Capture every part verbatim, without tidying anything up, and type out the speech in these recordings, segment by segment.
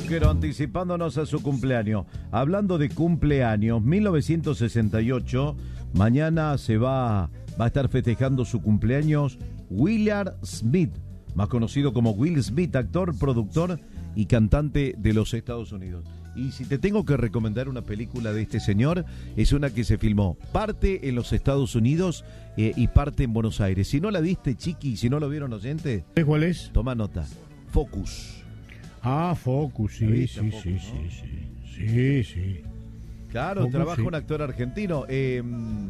rockero anticipándonos a su cumpleaños. Hablando de cumpleaños, mil novecientos sesenta y ocho, mañana se va, va a estar festejando su cumpleaños Willard Smith, más conocido como Will Smith, actor, productor y cantante de los Estados Unidos. Y si te tengo que recomendar una película de este señor, es una que se filmó parte en los Estados Unidos eh, y parte en Buenos Aires. Si no la viste, chiqui, si no lo vieron oyente, ¿cuál es? Toma nota. Focus. Ah, Focus, sí, viste, sí, Focus, sí, ¿no? sí, sí, sí, sí. Claro, Focus, trabaja sí. un actor argentino. Eh,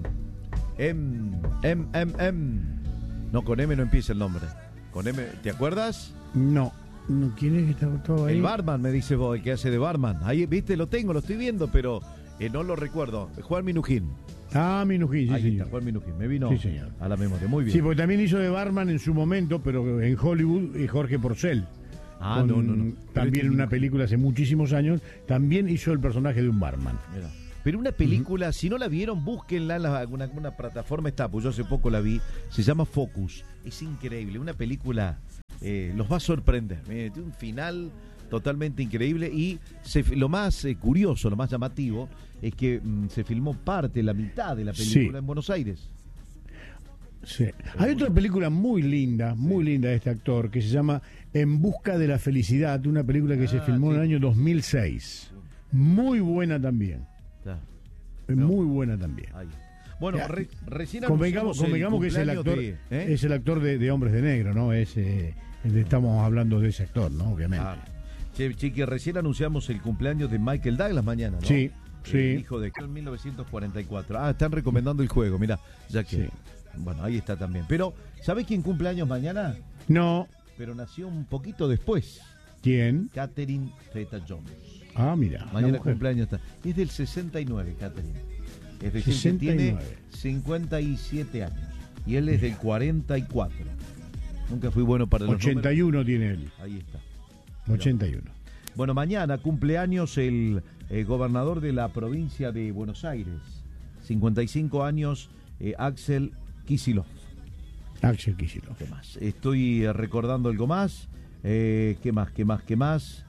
em, em, em, em. No, con M no empieza el nombre. Con M, ¿te acuerdas? No, no, ¿quién es que está todo ahí? El barman, me dice vos, el que hace de barman. Ahí, viste, lo tengo, lo estoy viendo, pero eh, no lo recuerdo. Juan Minujín. Ah, Minujín, sí, Ahí señor. está, Juan Minujín. Me vino Sí, señor. a la memoria. Muy bien. Sí, porque también hizo de barman en su momento, pero en Hollywood, eh, Jorge Porcel. Ah, Con- no, no, no. Pero También este en una Minujín. película hace muchísimos años, también hizo el personaje de un barman. Mira. Pero una película, si no la vieron, búsquenla en la- alguna, alguna plataforma está, pues yo hace poco la vi, se llama Focus. Es increíble, una película eh, los va a sorprender. Miren, tiene un final totalmente increíble y se, lo más eh, curioso, lo más llamativo, es que mm, se filmó parte, la mitad de la película Sí. en Buenos Aires. Sí. Hay otra película muy linda, muy linda de este actor, que se llama En busca de la felicidad, una película que se Ah, filmó en el sí. año dos mil seis. Muy buena también. Está, Es No. muy buena también. ahí. Bueno, Ya, re- recién Convengamos, anunciamos el convengamos que es el cumpleaños actor, de- ¿eh? es el actor de, de Hombres de Negro, ¿no? Es, eh, estamos hablando de ese actor, ¿no? Obviamente. Ah, che, chiqui, recién anunciamos el cumpleaños de Michael Douglas mañana, ¿no? Sí, sí. El hijo de mil novecientos cuarenta y cuatro. Ah, están recomendando el juego, mira, ya que... Sí. Bueno, ahí está también. Pero, ¿sabés quién cumple años mañana? No, Pero nació un poquito después. ¿quién? Catherine Zeta-Jones. Ah, mira. una Mañana mujer. cumpleaños está. Es del sesenta y nueve, Catherine. Es decir, que sesenta y tiene nueve. cincuenta y siete años. Y él es del cuarenta y cuatro. Nunca fui bueno para los ochenta y uno tiene él. números. Ahí está. ochenta y uno. Bueno, mañana cumpleaños el eh, gobernador de la provincia de Buenos Aires. cincuenta y cinco años, eh, Axel Kicillof. Axel Kicillof. ¿Qué más? Estoy eh, recordando algo más. Eh, ¿Qué más? ¿Qué más? ¿Qué más?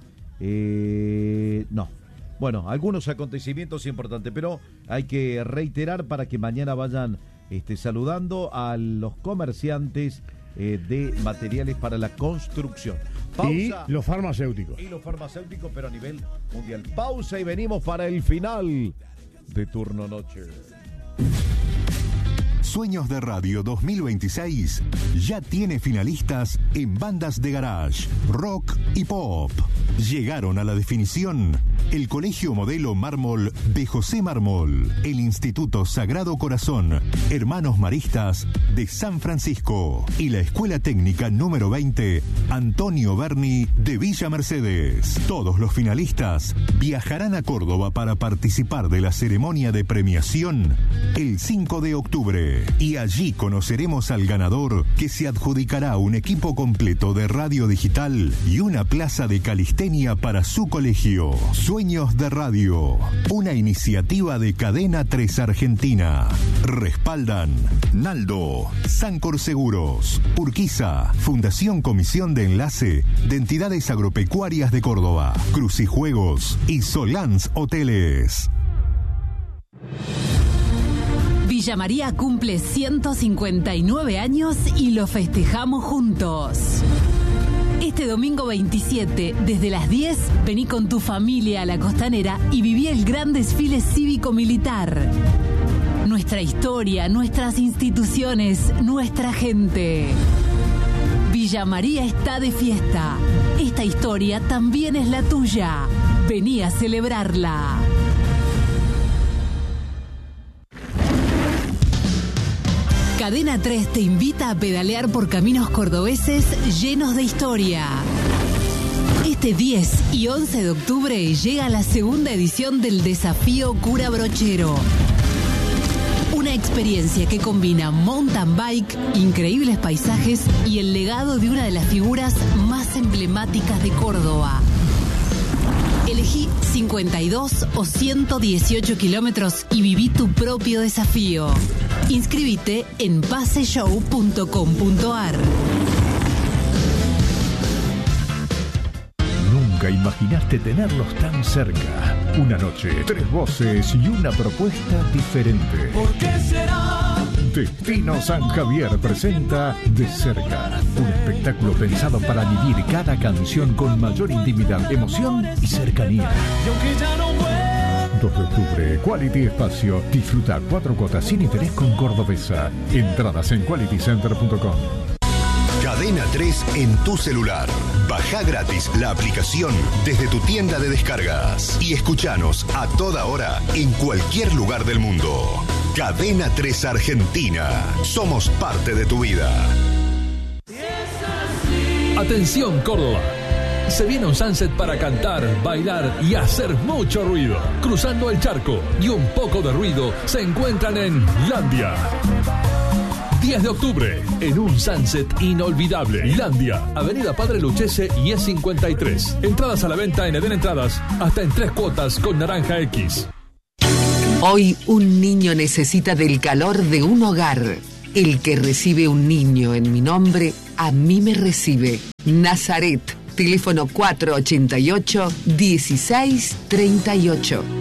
Eh, no. Bueno, algunos acontecimientos importantes, pero hay que reiterar para que mañana vayan este, saludando a los comerciantes eh, de materiales para la construcción. Y Pausa. los farmacéuticos. Y los farmacéuticos, pero a nivel mundial. Pausa y venimos para el final de Turno Noche. Sueños de Radio dos mil veintiséis ya tiene finalistas en bandas de garage, rock y pop. Llegaron a la definición el Colegio Modelo Mármol de José Mármol, el Instituto Sagrado Corazón, Hermanos Maristas de San Francisco y la Escuela Técnica número veinte, Antonio Berni de Villa Mercedes. Todos los finalistas viajarán a Córdoba para participar de la ceremonia de premiación el cinco de octubre. Y allí conoceremos al ganador, que se adjudicará un equipo completo de radio digital y una plaza de calistenia para su colegio. Sueños de Radio, una iniciativa de Cadena tres Argentina. Respaldan Naldo, Sancor Seguros, Urquiza, Fundación Comisión de Enlace de Entidades Agropecuarias de Córdoba, Crucijuegos y Solans Hoteles. Villa María cumple ciento cincuenta y nueve años y lo festejamos juntos. Este domingo veintisiete, desde las diez, vení con tu familia a la Costanera y viví el gran desfile cívico-militar. Nuestra historia, nuestras instituciones, nuestra gente. Villa María está de fiesta. Esta historia también es la tuya. Vení a celebrarla. Cadena tres te invita a pedalear por caminos cordobeses llenos de historia. Este diez y once de octubre llega la segunda edición del Desafío Cura Brochero. Una experiencia que combina mountain bike, increíbles paisajes y el legado de una de las figuras más emblemáticas de Córdoba. Elegí cincuenta y dos o ciento dieciocho kilómetros y viví tu propio desafío. Inscribite en paseshow punto com punto ar. Nunca imaginaste tenerlos tan cerca. Una noche, tres voces y una propuesta diferente. ¿Por qué será? Destino San Javier presenta De Cerca, un espectáculo pensado para vivir cada canción con mayor intimidad, emoción y cercanía. Y aunque ya no vuelvo. dos de octubre, Quality Espacio. Disfruta cuatro cuotas sin interés con Cordobesa. Entradas en quality center punto com. Cadena tres en tu celular. Baja gratis la aplicación desde tu tienda de descargas y escuchanos a toda hora en cualquier lugar del mundo. Cadena tres Argentina. Somos parte de tu vida. Atención, Córdoba. Se viene un sunset para cantar, bailar y hacer mucho ruido. Cruzando el charco y un poco de ruido se encuentran en Landia. diez de octubre, en un sunset inolvidable. Landia, Avenida Padre Lucchese y E cincuenta y tres. Entradas a la venta en Eden Entradas, hasta en tres cuotas con Naranja X. Hoy un niño necesita del calor de un hogar. El que recibe un niño en mi nombre, a mí me recibe. Nazaret, teléfono cuatro ochenta y ocho, dieciséis treinta y ocho.